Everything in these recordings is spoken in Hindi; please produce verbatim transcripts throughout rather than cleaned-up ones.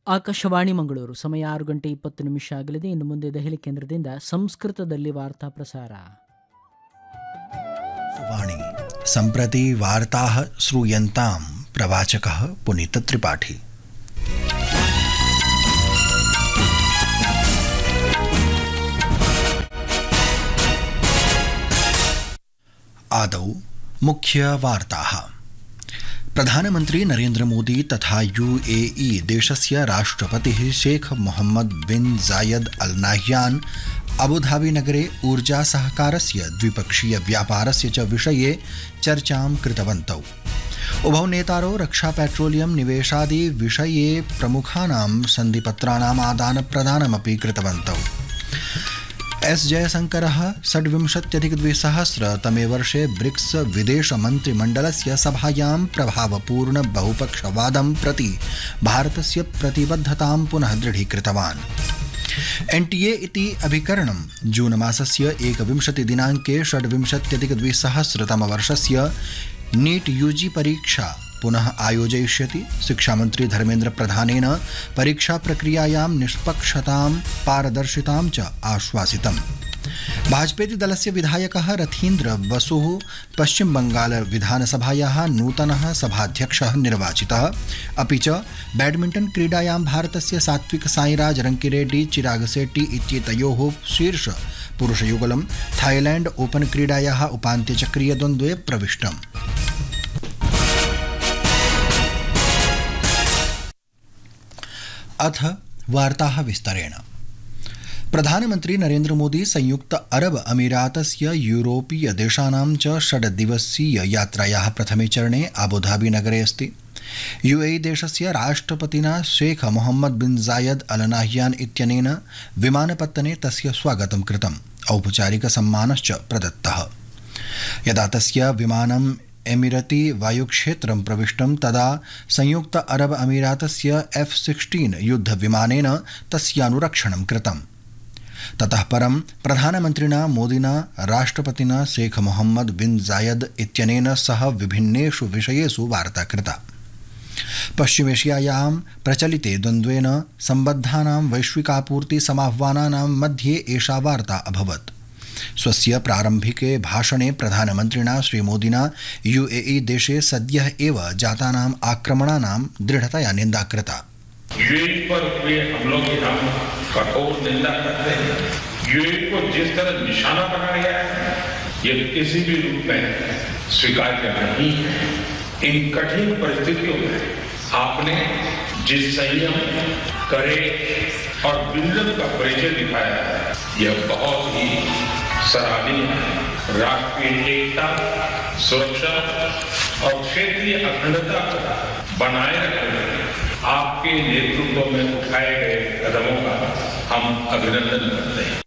ಆಕಾಶವಾಣಿ ಮಂಗಳೂರು ಸಮಯ ಆರು ಗಂಟೆ ಇಪ್ಪತ್ತು ನಿಮಿಷ ಆಗಲಿದೆ. ಇನ್ನು ಮುಂದೆ ದೆಹಲಿ ಕೇಂದ್ರದಿಂದ ಸಂಸ್ಕೃತದಲ್ಲಿ ವಾರ್ತಾ ಪ್ರಸಾರ. ವಾಣಿ ಸಂಪ್ರತಿ ವಾರ್ತಾಃ ಶ್ರೂಯಂತಾಂ ಪ್ರವಾಚಕಃ ಪುನೀತ ತ್ರಿಪಾಠಿ. आदौ मुख्यवार्ताः. प्रधानमन्त्री नरेन्द्र मोदी तथा यूएई देशस्य राष्ट्रपतिः शेख मोहम्मद बिन जायद अल नाह्यान् अबुधाबी नगरे ऊर्जा सहकारस्य द्विपक्षीय व्यापारस्य च विषये चर्चां कृतवन्तौ. उभौ नेतारौ रक्षा पेट्रोलियम निवेशादि विषये प्रमुखानां सन्धिपत्राणाम् आदानप्रदानमपि कृतवन्तौ. एस जयशंकरः षड्विंशत्यधिकद्विसहस्रतमे वर्षे ब्रिक्स विदेशमन्त्रिमण्डलस्य सभायां प्रभावपूर्ण बहुपक्षवादं प्रति भारतस्य प्रतिबद्धतां पुनः दृढीकृतवान्. एनटीए इति अभिकरणं जून मासस्य एकविंशतिदिनाङ्के षड्विंशत्यधिकद्विसहस्रतमवर्षस्य नीट यूजी परीक्षा पुनः आयोजयिष्यति. शिक्षामन्त्री धर्मेन्द्र प्रधानेन परीक्षा प्रक्रियायां निष्पक्षतां पारदर्शितां च आश्वासितम्. भाजपेति दलस्य विधायकः रथीन्द्र बसुः पश्चिम बंगाल विधानसभायाः नूतनः सभाध्यक्षः निर्वाचितः. अपि च बैडमिण्टन् क्रीडायां भारतस्य सात्विक साईराज रंकिरेड्डी चिराग शेट्टी इत्येतयोः शीर्ष पुरुषयुगलं थाईलैंड ओपन क्रीडायाः उपान्त्यचक्रीयद्वन्द्वे प्रविष्टम्. अथ वार्ताः विस्तरेण. प्रधानमन्त्री नरेन्द्र मोदी संयुक्त अरब अमीरातस्य यूरोपीय देशानां च षड्दिवसीय यात्रायाः प्रथमे चरणे अबुधाबी नगरे अस्ति. यूएई देशस्य राष्ट्रपतिना शेख मोहम्मद बिन जायद अल नाह्यान इत्यनेन विमानपत्तने तस्य स्वागतं कृतम्. औपचारिक सम्मानश्च प्रदत्तः. यदा तस्य विमानम् एमिरती वायुक्षेत्रं प्रविष्टं तदा संयुक्त अरब अमीरातस्य एफ सिक्सटीन युद्धविमानेन तस्यानुरक्षणं कृतम्. ततः परं प्रधानमन्त्रिणा मोदिना राष्ट्रपतिना शेख मोहम्मद बिन जायद इत्यनेन सह विभिन्नेषु विषयेषु वार्ता कृता. पश्चिमेशियायां प्रचलिते द्वन्द्वेन सम्बद्धानां वैश्विकापूर्ति समाह्वानानां मध्ये एषा वार्ता अभवत्. स्वस्य प्रारम्भिके भाषणे प्रधानमन्त्रिणा श्रीमोदिना यूएई देशे सद्यः एव जातानाम् आक्रमणानां दृढ़तया निन्दा कृता. यूएई पर हुए हमलों की हम कठोर निंदा करते हैं. यूएई को जिस तरह निशाना बनाया गया है ये किसी भी रूप में स्वीकार्य नहीं है. इन कठिन परिस्थितियों में आपने जिस संयम, करेज और विजन का परिचय दिखाया है यह बहुत ही सराहनीय है. राष्ट्रीय एकता, सुरक्षा और क्षेत्रीय अखंडता को बनाए रखने में आपके नेतृत्व में उठाए गए कदमों का हम अभिनंदन करते हैं.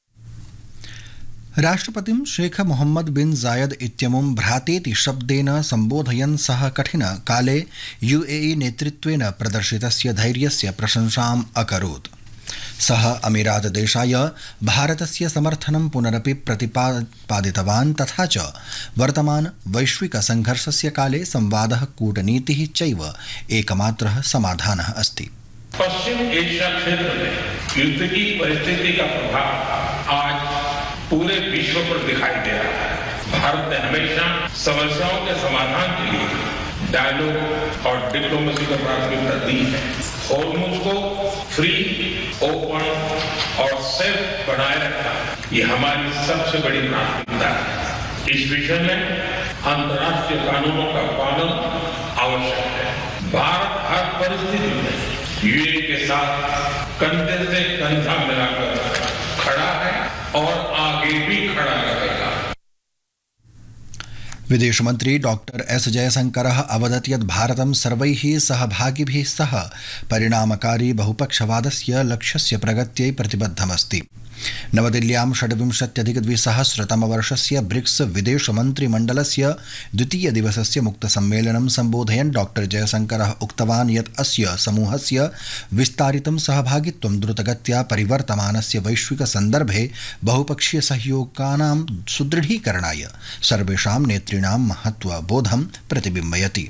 राष्ट्रपतिं शेख मोहम्मद बिन जायद इत्यमुं भ्रातेति शब्देन सम्बोधयन् सः कठिन काले यूएई नेतृत्वेन प्रदर्शितस्य धैर्यस्य प्रशंसाम् अकरोत्. सः अमीरात देशाय भारतस्य समर्थनं पुनरपि प्रतिपादितवान्. तथा च वर्तमान वैश्विक संघर्षस्य काले संवादः, कूटनीतिः चैव एकमात्रः समाधानः अस्ति. पश्चिम एशिया क्षेत्र में युद्ध की परिस्थिति का प्रभाव आज पूरे विश्व पर दिखाई दे रहा है. भारत ने हमेशा समस्याओं के समाधान के लिए डायलॉग और डिप्लोमेसी को प्राथमिकता दी है. होर्मुज को फ्री, ओपन और सेफ बनाए रखना ये हमारी सबसे बड़ी प्राथमिकता है. इस विषय में अंतर्राष्ट्रीय कानूनों का पालन आवश्यक है. भारत हर परिस्थिति में यूएई के साथ कंधे से कंधा मिलाकर खड़ा है और आगे भी खड़ा रहेगा. विदेश मंत्री डॉक्टर एस जयशंकरः अवदत् यत् भारतं सर्वैः सहभागिभिः सह परिणामकारी बहुपक्षवादस्य लक्ष्यस्य प्रगत्यै प्रतिबद्धमस्ति. नवदिल्ल्यां षड्विंशत्यधिकद्विसहस्रतमवर्षस्य ब्रिक्स विदेशमन्त्रिमण्डलस्य द्वितीयदिवसस्य मुक्तसम्मेलनं सम्बोधयन् डॉक्टर जयशंकरः उक्तवान् यत् अस्य समूहस्य विस्तारितं सहभागित्वं द्रुतगत्या परिवर्तमानस्य वैश्विकसन्दर्भे बहुपक्षीयसहयोगानां सुदृढीकरणाय सर्वेषां नेतॄणां महत्त्वबोधं प्रतिबिम्बयति.